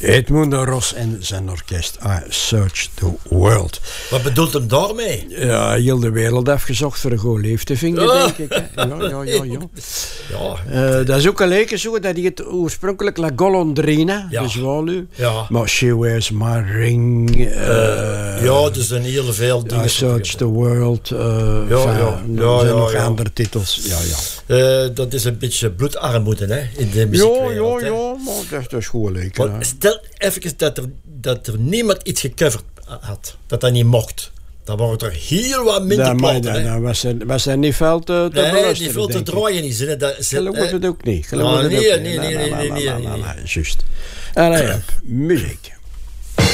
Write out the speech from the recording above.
Edmundo Ros en zijn orkest. I Search the World. Wat bedoelt hem daarmee? Ja, heel de wereld afgezocht voor een goed leef te vinden, denk ik. Hè? Ja. Dat is ook een leken zo, dat hij het oorspronkelijk La Golondrina, de zwaluw. Ja. Maar She Wears My Ring. Dus een heel veel dingen. I Search the World. Er zijn nog andere titels. Dat is een beetje bloedarmoede, hè, in de muziekwereld. Maar dat is goed leken. Stel even dat er niemand iets gecoverd had, dat niet mocht. Dan wordt er heel wat minder platen. Dan was er niet veel te beluisteren. Niet veel te draaien is. Geloof het ook niet. Nee. Juist. En dan heb muziek.